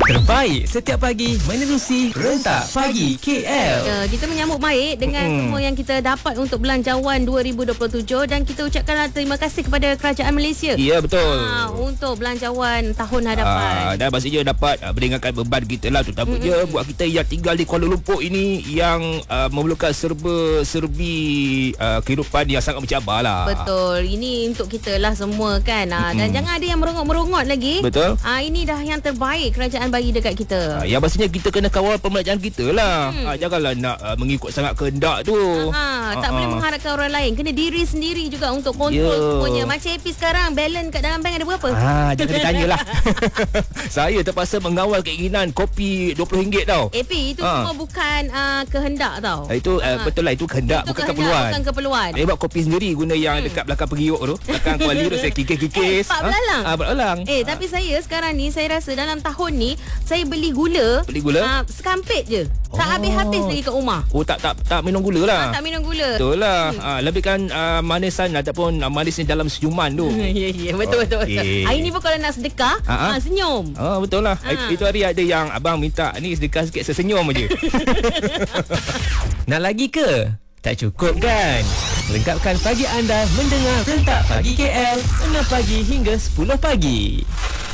Terbaik setiap pagi menerusi Rentak Pagi KL. Kita menyambut baik dengan semua yang kita dapat untuk Belanjawan 2027 dan kita ucapkanlah terima kasih kepada Kerajaan Malaysia. Ya, betul. Untuk Belanjawan tahun hadapan. Dan pastinya dapat meringankan beban kita lah, terutamanya buat kita yang tinggal di Kuala Lumpur ini yang memerlukan serba-serbi kehidupan yang sangat mencabar lah. Betul. Ini untuk kita lah semua kan. Dan jangan ada yang merungut-merungut lagi. Betul. Ini dah yang terbaik kerajaan bagi dekat kita. Yang pastinya kita kena kawal pembelajaran kita lah. Janganlah nak mengikut sangat kehendak tu. Tak boleh mengharapkan orang lain. Kena diri sendiri juga untuk kontrol semuanya. Macam AP sekarang, balance kat dalam bank ada berapa? Jangan ditanyalah. Saya terpaksa mengawal keinginan kopi RM20 tau. AP itu semua bukan kehendak tau. Itu betul lah, itu kehendak, itu bukan kehendak, keperluan. bukan keperluan. Saya buat kopi sendiri guna yang dekat belakang periuk tu. Belakang kuali tu saya kikis-kikis. Pak belalang. Belalang. Tapi saya sekarang ni, saya rasa dalam tahun ni saya beli gula. Sekampit je. Tak habis-habis lagi kat rumah. Tak minum gula lah. Tak minum gula. Betul lah. Lebihkan manisan ataupun manis ni dalam senyuman tu. Ya, betul. Hari ni pun kalau nak sedekah, senyum. Betul lah. Itu hari ada yang abang minta ni sedekah sikit, saya senyum aje. Nak lagi ke? Tak cukup kan? Lengkapkan pagi anda mendengar Rentak Pagi KL 6 pagi hingga 10 pagi.